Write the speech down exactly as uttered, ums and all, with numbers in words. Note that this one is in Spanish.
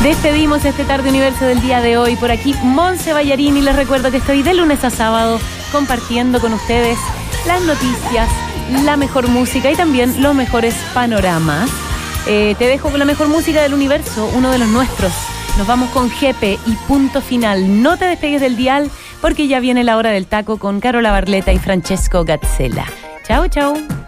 Despedimos este Tarde Universo del día de hoy. Por aquí, Monse Ballarini. Les recuerdo que estoy de lunes a sábado compartiendo con ustedes las noticias, la mejor música y también los mejores panoramas. Eh, te dejo con la mejor música del universo, uno de los nuestros. Nos vamos con Jepe y Punto Final. No te despegues del dial porque ya viene la hora del taco con Carola Barleta y Francesco Gazzella. Chao, chao.